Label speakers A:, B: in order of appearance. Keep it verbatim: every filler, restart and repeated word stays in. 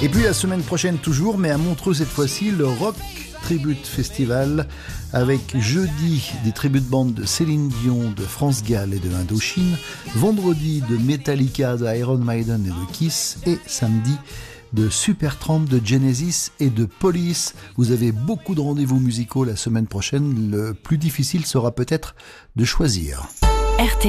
A: Et puis la semaine prochaine toujours, mais à Montreux cette fois-ci, le Rock Tribute Festival avec jeudi des tributes bandes de Céline Dion, de France Gall et de Indochine, vendredi de Metallica, de Iron Maiden et de Kiss, et samedi de Supertramp, de Genesis et de Police. Vous avez beaucoup de rendez-vous musicaux la semaine prochaine. Le plus difficile sera peut-être de choisir.
B: R T